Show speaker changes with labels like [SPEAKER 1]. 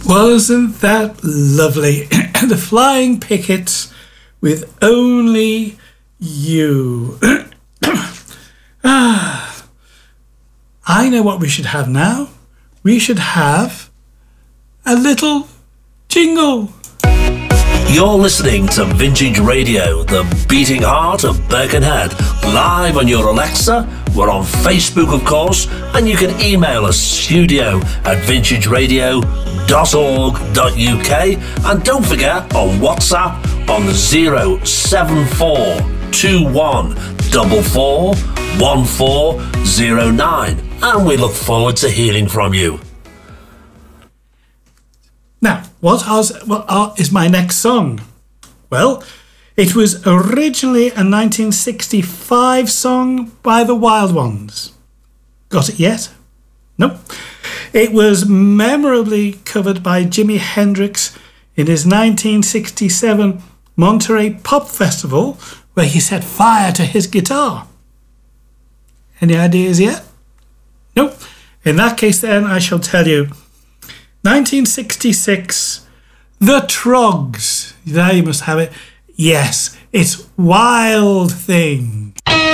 [SPEAKER 1] Wasn't that lovely? The Flying Pickets with Only You. I know what we should have now. We should have a little jingle.
[SPEAKER 2] You're listening to Vintage Radio, the beating heart of Birkenhead, live on your Alexa. We're on Facebook, of course, and you can email us studio@vintageradio.org.uk, and don't forget on WhatsApp on 07441441409, and we look forward to hearing from you.
[SPEAKER 1] Now, what is my next song? Well, it was originally a 1965 song by the Wild Ones. Got it yet? Nope. It was memorably covered by Jimi Hendrix in his 1967 Monterey Pop Festival, where he set fire to his guitar. Any ideas yet? Nope. In that case, then, I shall tell you. 1966, The Troggs. There you must have it. Yes, it's Wild Thing.